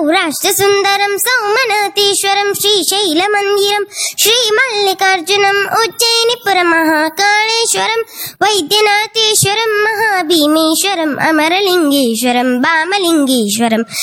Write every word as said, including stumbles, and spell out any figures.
सौराष्ट्रसुन्दरं सौमनाथेश्वरं श्रीशैलमन्दिरं श्रीमल्लिकार्जुनम् उज्जयिनीपुरमहाकाळेश्वरं वैद्यनाथेश्वरं महाभीमेश्वरम् अमरलिङ्गेश्वरं वामलिङ्गेश्वरं